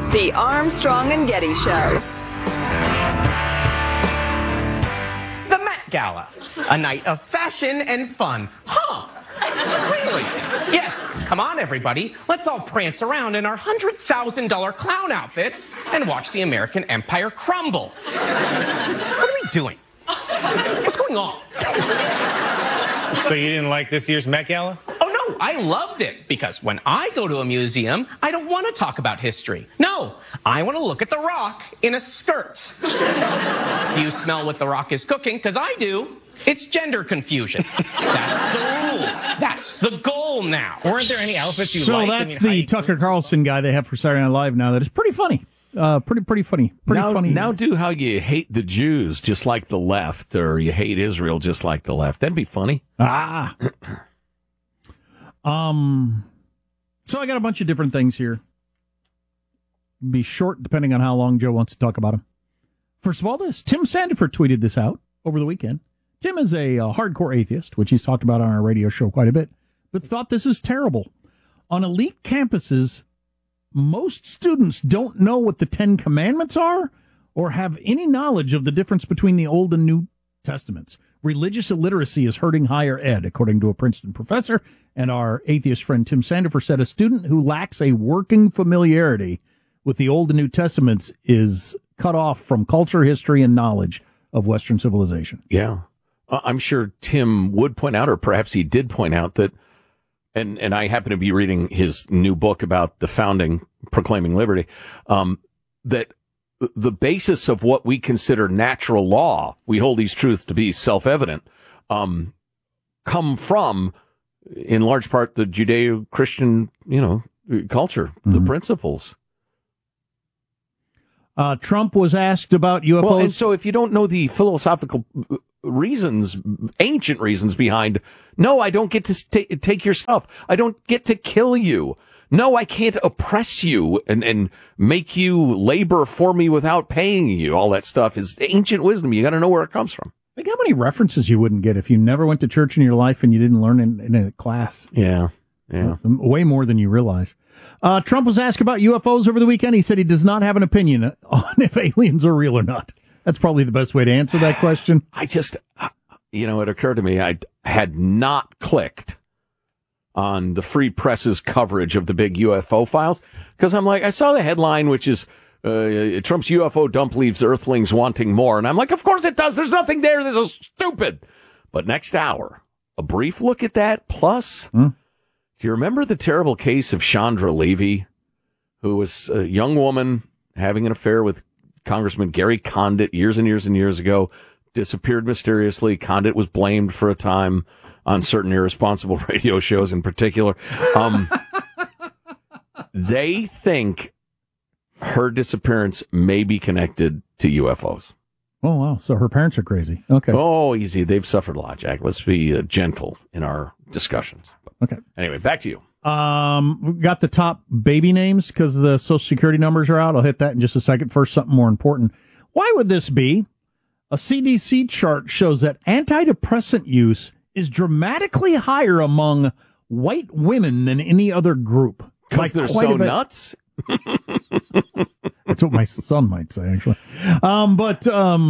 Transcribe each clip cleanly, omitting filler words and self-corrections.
The Armstrong and Getty Show. The Met Gala, a night of fashion and fun. Huh? Really? Yes. Come on, everybody. Let's all prance around in our $100,000 clown outfits and watch the American empire crumble. What are we doing? What's going on? So you didn't like this year's Met Gala? Oh, no, I loved it. Because when I go to a museum, I don't want to talk about history. No, I want to look at The Rock in a skirt. Do you smell what The Rock is cooking? Because I do. It's gender confusion. That's the rule. That's the goal now. Weren't there any outfits you So liked? that's the Tucker Carlson guy they have for Saturday Night Live now that is pretty funny. Pretty funny. Funny. Now do how you hate the Jews just like the left, or you hate Israel just like the left. That'd be funny. So I got a bunch of different things here. Be short depending on how long Joe wants to talk about them. First of all, Tim Sandefur tweeted this out over the weekend. Tim is a hardcore atheist, which he's talked about on our radio show quite a bit, but thought this is terrible. On elite campuses, most students don't know what the Ten Commandments are or have any knowledge of the difference between the Old and New Testaments. Religious illiteracy is hurting higher ed, according to a Princeton professor, and our atheist friend Tim Sandefur said a student who lacks a working familiarity with the Old and New Testaments is cut off from culture, history, and knowledge of Western civilization. Yeah. I'm sure Tim would point out, or perhaps he did point out, that, and I happen to be reading his new book about the founding, Proclaiming Liberty, that the basis of what we consider natural law, we hold these truths to be self-evident, come from, in large part, the Judeo-Christian, culture, the principles. Trump was asked about UFOs. Well, and so if you don't know the philosophical reasons, ancient reasons behind, no, I don't get to take your stuff. I don't get to kill you. No, I can't oppress you and make you labor for me without paying you. All that stuff is ancient wisdom. You got to know where it comes from. Think how many references you wouldn't get if you never went to church in your life and you didn't learn in a class. Yeah. Way more than you realize. Trump was asked about UFOs over the weekend. He said he does not have an opinion on if aliens are real or not. That's probably the best way to answer that question. It occurred to me I had not clicked on the Free Press's coverage of the big UFO files, because I'm like, I saw the headline, which is Trump's UFO dump leaves Earthlings wanting more. And I'm like, of course it does. There's nothing there. This is stupid. But next hour, a brief look at that. Plus, do you remember the terrible case of Chandra Levy, who was a young woman having an affair with Congressman Gary Condit years and years and years ago, disappeared mysteriously. Condit was blamed for a time on certain irresponsible radio shows in particular. They think her disappearance may be connected to UFOs. Oh, wow. So her parents are crazy. Okay. Oh, easy. They've suffered a lot, Jack. Let's be gentle in our discussions. Okay. Anyway, back to you. We got the top baby names because the Social Security numbers are out. I'll hit that in just a second. First, something more important. Why would this be? A CDC chart shows that antidepressant use is dramatically higher among white women than any other group. Because they're so nuts? That's what my son might say, actually. But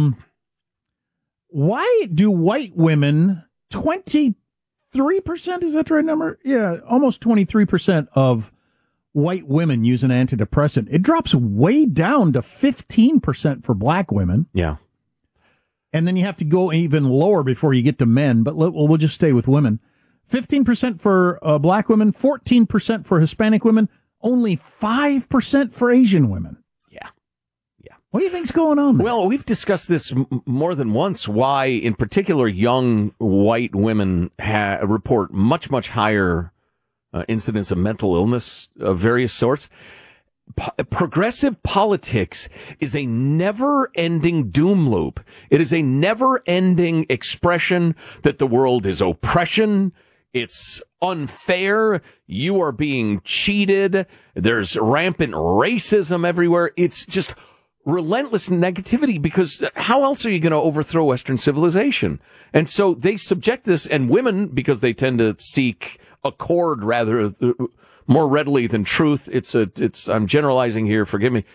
why do white women, 23%, is that the right number? Yeah, almost 23% of white women use an antidepressant. It drops way down to 15% for black women. Yeah. And then you have to go even lower before you get to men, but we'll just stay with women. 15% for black women, 14% for Hispanic women, only 5% for Asian women. Yeah. What do you think's going on there? Well, we've discussed this more than once, why, in particular, young white women report much, much higher incidence of mental illness of various sorts. Progressive politics is a never-ending doom loop. It is a never-ending expression that the world is oppression. It's unfair. You are being cheated. There's rampant racism everywhere. It's just relentless negativity, because how else are you going to overthrow Western civilization? And so they subject this, and women, because they tend to seek accord rather more readily than truth. I'm generalizing here. Forgive me.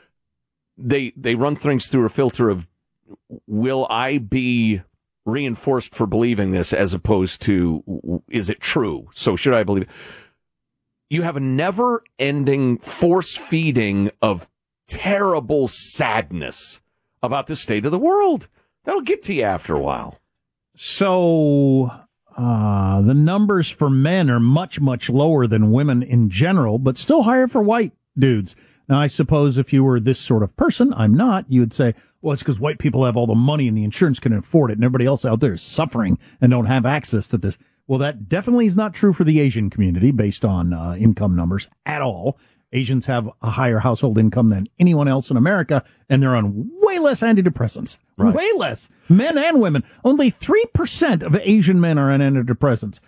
They run things through a filter of, will I be reinforced for believing this, as opposed to, is it true? So should I believe it? You have a never-ending force-feeding of terrible sadness about the state of the world. That'll get to you after a while. So the numbers for men are much, much lower than women in general, but still higher for white dudes. Now, I suppose if you were this sort of person, I'm not, you would say, well, it's because white people have all the money and the insurance can afford it, and everybody else out there is suffering and don't have access to this. Well, that definitely is not true for the Asian community based on income numbers at all. Asians have a higher household income than anyone else in America, and they're on way less antidepressants. Right. Way less. Men and women. Only 3% of Asian men are on antidepressants.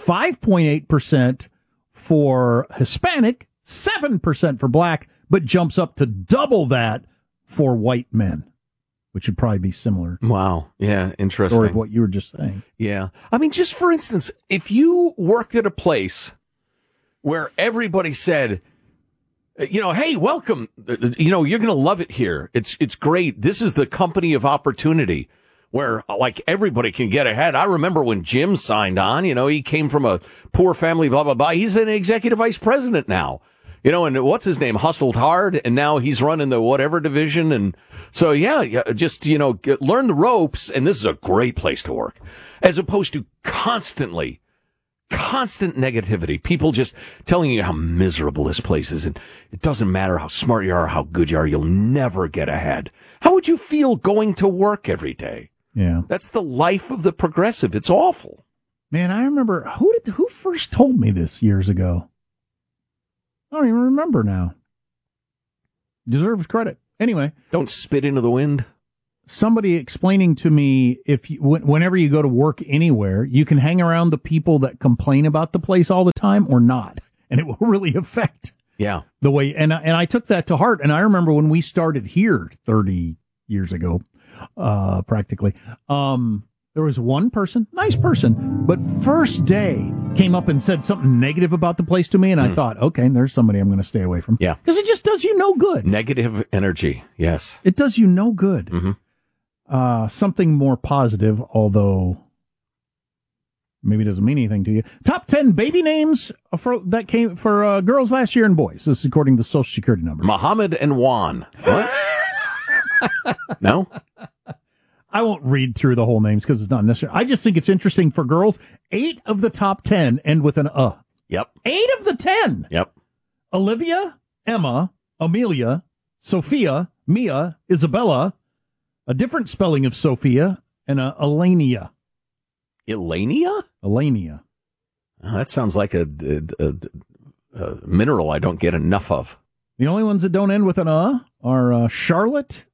5.8% for Hispanic, 7% for black, but jumps up to double that for white men, which would probably be similar. Wow. Yeah, interesting. Or what you were just saying. Yeah. I mean, just for instance, if you worked at a place where everybody said, hey, welcome, you're going to love it here. It's great. This is the company of opportunity where, like, everybody can get ahead. I remember when Jim signed on, he came from a poor family, blah, blah, blah. He's an executive vice president now. And what's his name? Hustled hard, and now he's running the whatever division. And so, just, learn the ropes, and this is a great place to work, as opposed to constant negativity. People just telling you how miserable this place is, and it doesn't matter how smart you are, how good you are, you'll never get ahead. How would you feel going to work every day? Yeah. That's the life of the progressive. It's awful. Man, I remember, who first told me this years ago? I don't even remember now. Deserves credit. Anyway. Don't spit into the wind. Somebody explaining to me, whenever you go to work anywhere, you can hang around the people that complain about the place all the time or not. And it will really affect the way. And I took that to heart. And I remember when we started here 30 years ago, practically, there was one person, nice person, but first day came up and said something negative about the place to me, and I thought, okay, there's somebody I'm going to stay away from. Yeah. Because it just does you no good. Negative energy, yes. It does you no good. Mm-hmm. Something more positive, although maybe doesn't mean anything to you. Top 10 baby names for girls last year and boys. This is according to Social Security numbers. Muhammad and Juan. What? No? I won't read through the whole names because it's not necessary. I just think it's interesting for girls. 8 of the top 10 end with an Yep. 8 of the 10. Yep. Olivia, Emma, Amelia, Sophia, Mia, Isabella, a different spelling of Sophia, and Elenia. Elenia? Elenia. Oh, that sounds like a mineral I don't get enough of. The only ones that don't end with an are Charlotte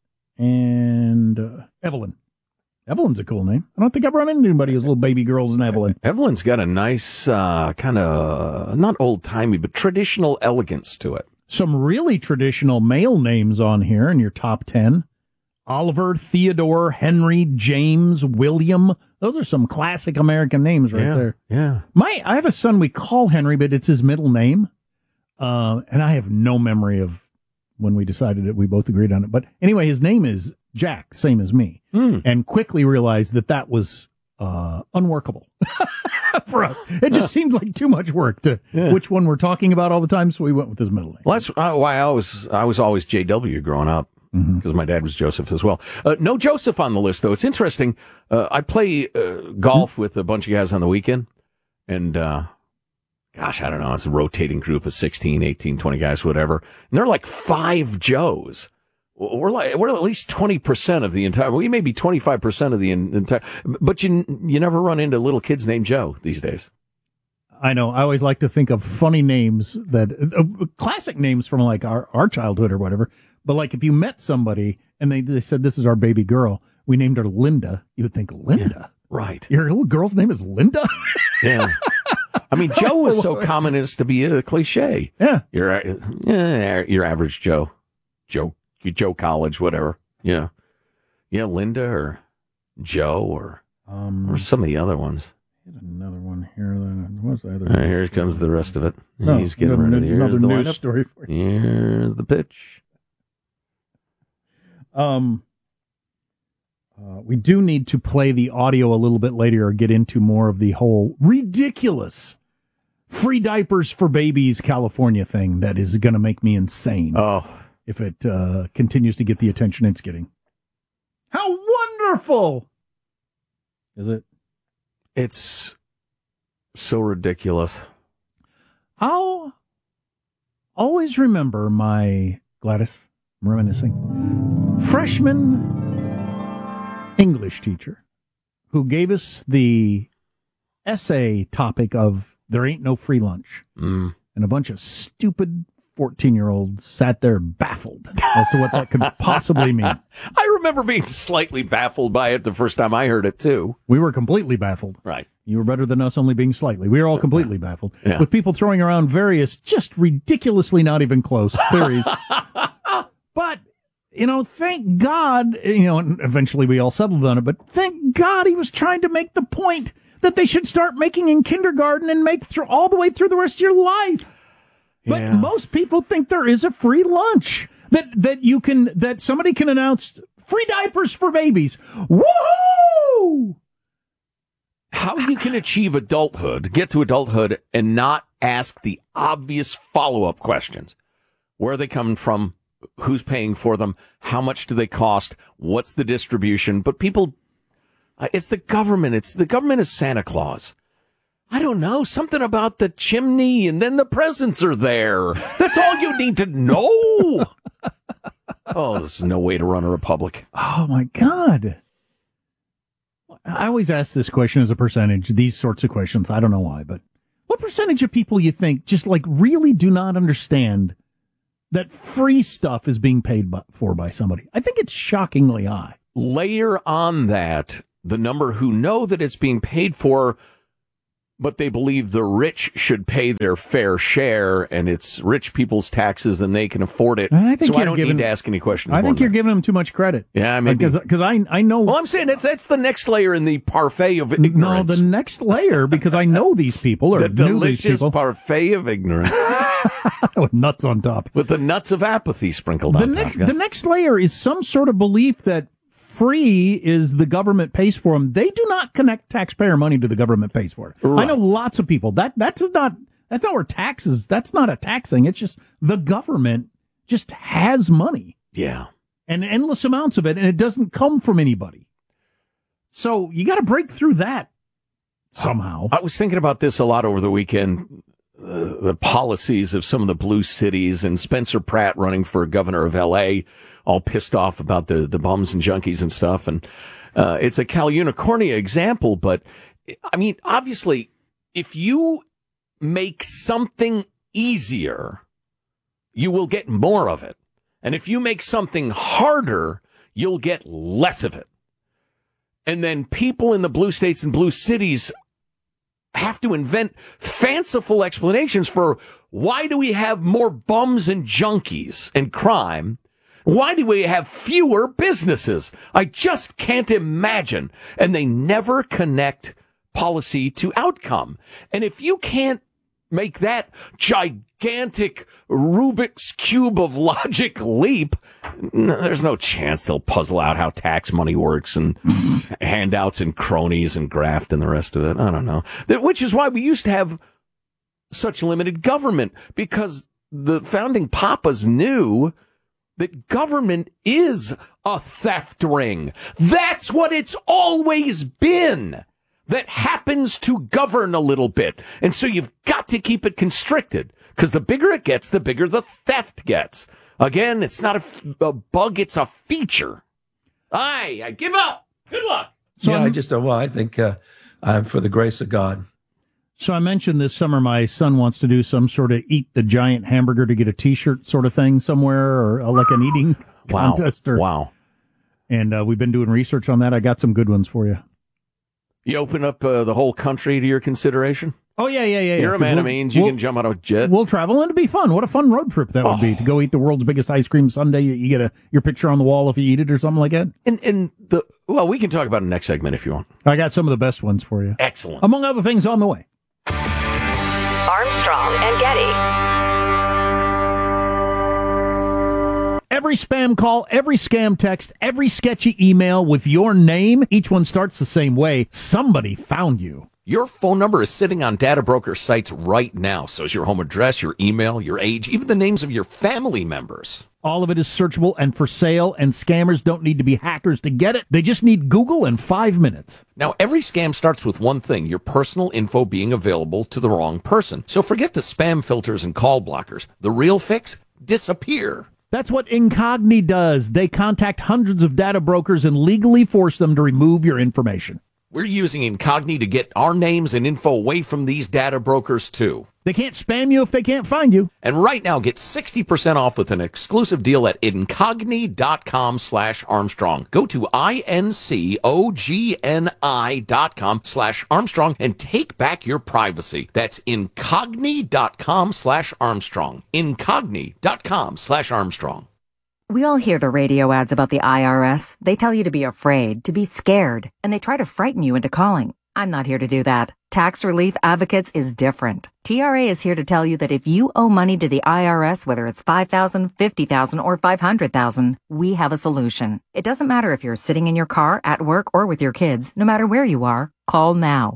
and Evelyn. Evelyn's a cool name. I don't think I've run into anybody who's little baby girls in Evelyn. Evelyn's got a nice, kind of, not old-timey, but traditional elegance to it. Some really traditional male names on here in your top 10. Oliver, Theodore, Henry, James, William. Those are some classic American names right there. Yeah. I have a son we call Henry, but it's his middle name. And I have no memory of when we decided it. We both agreed on it. But anyway, his name is Jack, same as me. And quickly realized that was unworkable for us. It just seemed like too much work to which one we're talking about all the time, so we went with his middle name. Well, that's why I was always JW growing up, because my dad was Joseph as well. No Joseph on the list, though. It's interesting. I play golf with a bunch of guys on the weekend, and gosh, I don't know, it's a rotating group of 16, 18, 20 guys, whatever, and they're like 5 Joes. We're at least 20% of the entire. We may be 25% of the entire. But you never run into little kids named Joe these days. I know. I always like to think of funny names that classic names from like our childhood or whatever. But like if you met somebody and they said this is our baby girl, we named her Linda. You would think Linda, yeah, right? Your little girl's name is Linda. Yeah. I mean, Joe was so common as to be a cliche. Yeah. Your average Joe. Joe College, whatever. Yeah. Yeah, Linda or Joe or some of the other ones. Another one here. What's the other? Here comes the rest of it. No, He's getting rid of it. Here's the news lineup. story for you. Here's the pitch. We do need to play the audio a little bit later or get into more of the whole ridiculous free diapers for babies California thing that is going to make me insane if it continues to get the attention it's getting. How wonderful is it? It's so ridiculous. I'll always remember my, Gladys, I'm reminiscing, freshman English teacher who gave us the essay topic of there ain't no free lunch. And a bunch of stupid 14-year-olds sat there baffled as to what that could possibly mean. I remember being slightly baffled by it the first time I heard it, too. We were completely baffled. Right. You were better than us only being slightly. We were all completely baffled. Yeah. With people throwing around various, just ridiculously not even close theories. But, thank God, and eventually we all settled on it, but thank God he was trying to make the point that they should start making in kindergarten and make all the way through the rest of your life. But most people think there is a free lunch that somebody can announce free diapers for babies. Woohoo! How you can achieve adulthood, get to adulthood, and not ask the obvious follow-up questions. Where are they coming from? Who's paying for them? How much do they cost? What's the distribution? But people, it's the government. The government is Santa Claus. I don't know, something about the chimney and then the presents are there. That's all you need to know. There's no way to run a republic. Oh, my God. I always ask this question as a percentage, these sorts of questions. I don't know why, but what percentage of people you think just really do not understand that free stuff is being paid for by somebody? I think it's shockingly high. Layer on that the number who know that it's being paid for, but they believe the rich should pay their fair share, and it's rich people's taxes and they can afford it. I don't need to ask any questions. I think you're giving them too much credit. Yeah, maybe. Because I know. Well, I'm saying that's the next layer in the parfait of ignorance. No, the next layer, because I know these people, or the knew these delicious people. parfait of ignorance. With nuts on top. With the nuts of apathy sprinkled on top. The next layer is some sort of belief that free is the government pays for them. They do not connect taxpayer money to the government pays for it. Right. I know lots of people. That's not where taxes. That's not a tax thing. It's just the government just has money. Yeah, and endless amounts of it, and it doesn't come from anybody. So you got to break through that somehow. I was thinking about this a lot over the weekend. The policies of some of the blue cities, and Spencer Pratt running for governor of L.A., all pissed off about the bums and junkies and stuff. And it's a Cal Unicornia example, but I mean, obviously, if you make something easier, you will get more of it. And if you make something harder, you'll get less of it. And then people in the blue states and blue cities have to invent fanciful explanations for why do we have more bums and junkies and crime? Why do we have fewer businesses? I just can't imagine. And they never connect policy to outcome. And if you can't make that gigantic Rubik's Cube of logic leap, there's no chance they'll puzzle out how tax money works and handouts and cronies and graft and the rest of it. I don't know. Which is why we used to have such limited government, because the founding papas knew that government is a theft ring. That's what it's always been. That happens to govern a little bit. And so you've got to keep it constricted, because the bigger it gets, the bigger the theft gets. Again, it's not a bug, it's a feature. I give up. Good luck. So I think I'm for the grace of God. So I mentioned this summer my son wants to do some sort of eat the giant hamburger to get a T-shirt sort of thing somewhere, or like an eating contest. Wow. And we've been doing research on that. I got some good ones for you. You open up the whole country to your consideration? Oh, yeah. You're a man of means. You can jump out of a jet. We'll travel, and it'd be fun. What a fun road trip that would be, to go eat the world's biggest ice cream sundae. You get your picture on the wall if you eat it or something like that. Well, we can talk about it in the next segment if you want. I got some of the best ones for you. Excellent. Among other things on the way. Armstrong and Getty. Every spam call, every scam text, every sketchy email with your name, each one starts the same way. Somebody found you. Your phone number is sitting on data broker sites right now. So is your home address, your email, your age, even the names of your family members. All of it is searchable and for sale, and scammers don't need to be hackers to get it. They just need Google in 5 minutes. Now, every scam starts with one thing, your personal info being available to the wrong person. So forget the spam filters and call blockers. The real fix? Disappear. That's what Incogni does. They contact hundreds of data brokers and legally force them to remove your information. We're using Incogni to get our names and info away from these data brokers, too. They can't spam you if they can't find you. And right now, get 60% off with an exclusive deal at Incogni.com/Armstrong. Go to INCOGNI.com/Armstrong and take back your privacy. That's Incogni.com/Armstrong. Incogni.com/Armstrong. We all hear the radio ads about the IRS. They tell you to be afraid, to be scared, and they try to frighten you into calling. I'm not here to do that. Tax Relief Advocates is different. TRA is here to tell you that if you owe money to the IRS, whether it's $5,000, $50,000, or $500,000, we have a solution. It doesn't matter if you're sitting in your car, at work, or with your kids. No matter where you are, call now.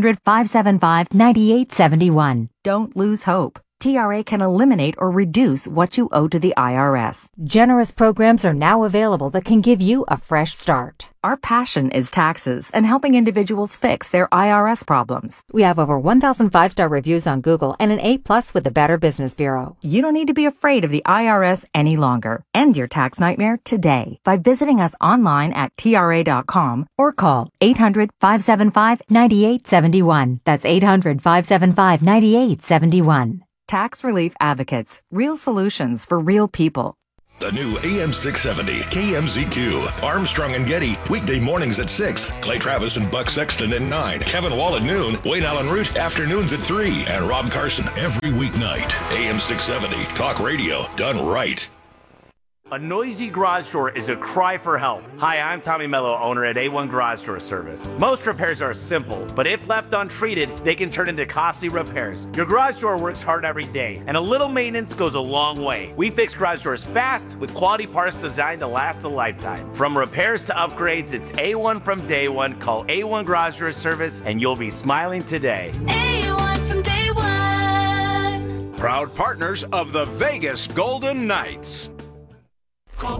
800-575-9871. Don't lose hope. TRA can eliminate or reduce what you owe to the IRS. Generous programs are now available that can give you a fresh start. Our passion is taxes and helping individuals fix their IRS problems. We have over 1,000 5-star reviews on Google and an A+ with the Better Business Bureau. You don't need to be afraid of the IRS any longer. End your tax nightmare today by visiting us online at TRA.com or call 800-575-9871. That's 800-575-9871. Tax Relief Advocates. Real solutions for real people. The new AM 670 KMZQ. Armstrong and Getty. Weekday mornings at 6. Clay Travis and Buck Sexton at 9. Kevin Wall at noon. Wayne Allen Root afternoons at 3. And Rob Carson every weeknight. AM 670. Talk radio done right. A noisy garage door is a cry for help. Hi, I'm Tommy Mello, owner at A1 Garage Door Service. Most repairs are simple, but if left untreated, they can turn into costly repairs. Your garage door works hard every day, and a little maintenance goes a long way. We fix garage doors fast with quality parts designed to last a lifetime. From repairs to upgrades, it's A1 from day one. Call A1 Garage Door Service, and you'll be smiling today. A1 from day one. Proud partners of the Vegas Golden Knights. Call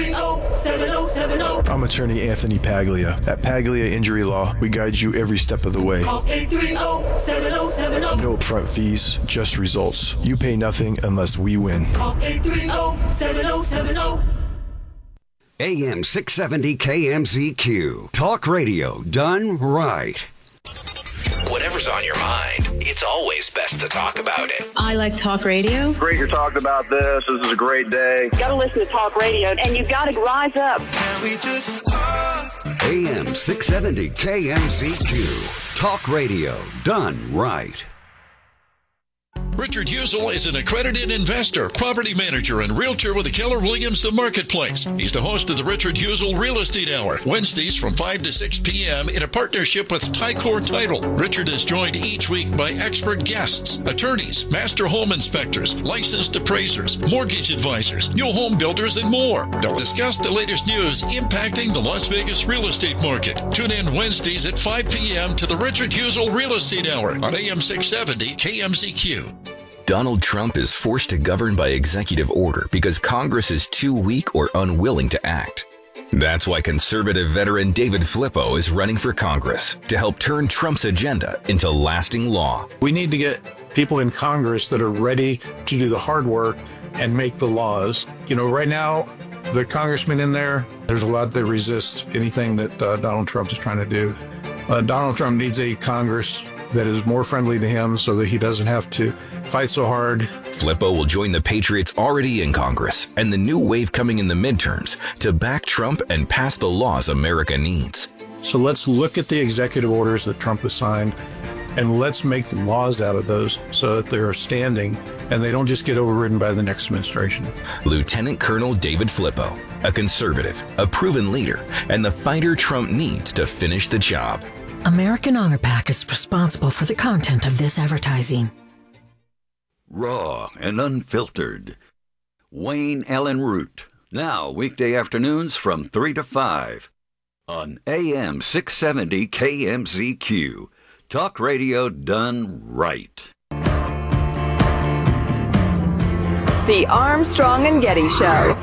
830-7070. I'm attorney Anthony Paglia. At Paglia Injury Law, we guide you every step of the way. Call 830-7070. No upfront fees, just results. You pay nothing unless we win. Call 830-7070. AM 670 KMZQ. Talk radio done right. Whatever's on your mind, it's always best to talk about it. I like talk radio. Great you're talking about this. This is a great day. You gotta listen to talk radio, and you've got to rise up. Can we just talk? AM 670 KMZQ. Talk radio done right. Richard Husel is an accredited investor, property manager, and realtor with the Keller Williams The Marketplace. He's the host of the Richard Husel Real Estate Hour, Wednesdays from 5 to 6 p.m. in a partnership with Tycor Title. Richard is joined each week by expert guests, attorneys, master home inspectors, licensed appraisers, mortgage advisors, new home builders, and more. They'll discuss the latest news impacting the Las Vegas real estate market. Tune in Wednesdays at 5 p.m. to the Richard Husel Real Estate Hour on AM 670 KMZQ. Donald Trump is forced to govern by executive order because Congress is too weak or unwilling to act. That's why conservative veteran David Flippo is running for Congress to help turn Trump's agenda into lasting law. We need to get people in Congress that are ready to do the hard work and make the laws. You know, right now, the congressmen in there's a lot that resist anything that Donald Trump is trying to do. Donald Trump needs a Congress that is more friendly to him so that he doesn't have to fight so hard. Flippo will join the Patriots already in Congress and the new wave coming in the midterms to back Trump and pass the laws America needs. So let's look at the executive orders that Trump has signed and let's make laws out of those so that they're standing and they don't just get overridden by the next administration. Lieutenant Colonel David Flippo, a conservative, a proven leader, and the fighter Trump needs to finish the job. American Honor Pack is responsible for the content of this advertising. Raw and unfiltered. Wayne Allen Root. Now, weekday afternoons from 3 to 5 on AM 670 KMZQ. Talk radio done right. The Armstrong and Getty Show.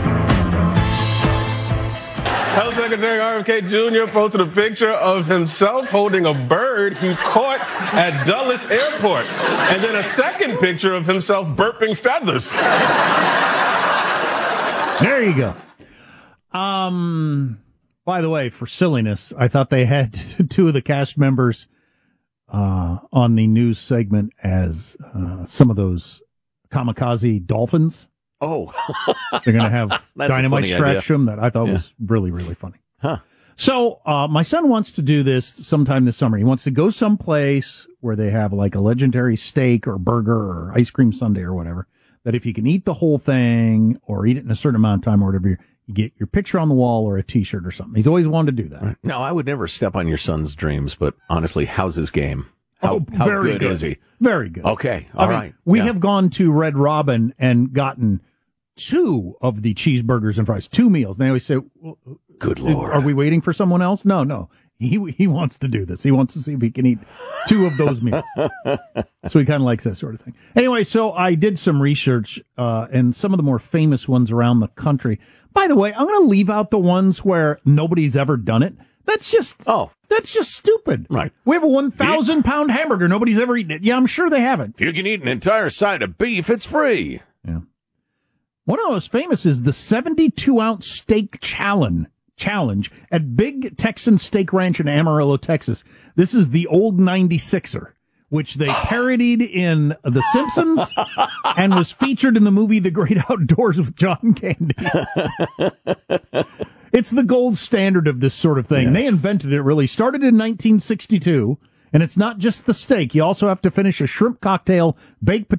Health Secretary RFK Jr. posted a picture of himself holding a bird he caught at Dulles Airport, and then a second picture of himself burping feathers. There you go. By the way, for silliness, I thought they had two of the cast members on the news segment as some of those kamikaze dolphins. Oh. They're going to have dynamite stretch them. That I thought was really, really funny. Huh. So my son wants to do this sometime this summer. He wants to go someplace where they have like a legendary steak or burger or ice cream sundae or whatever, that if you can eat the whole thing or eat it in a certain amount of time or whatever, you get your picture on the wall or a T-shirt or something. He's always wanted to do that. Right. No, I would never step on your son's dreams, but honestly, how's his game? How very good is he? Very good. Okay, all right. We have gone to Red Robin and gotten 2 of the cheeseburgers and fries, 2 meals. And they always say, well, good Lord, are we waiting for someone else? No. He wants to do this. He wants to see if he can eat 2 of those meals. So he kind of likes that sort of thing. Anyway, so I did some research, and some of the more famous ones around the country. By the way, I'm going to leave out the ones where nobody's ever done it. That's just stupid. Right. We have a 1,000-pound hamburger. Nobody's ever eaten it. Yeah, I'm sure they haven't. If you can eat an entire side of beef, it's free. Yeah. One of those famous is the 72-ounce steak challenge at Big Texan Steak Ranch in Amarillo, Texas. This is the old 96er, which they parodied in The Simpsons and was featured in the movie The Great Outdoors with John Candy. It's the gold standard of this sort of thing. Yes. They invented it, really. Started in 1962, and it's not just the steak. You also have to finish a shrimp cocktail, baked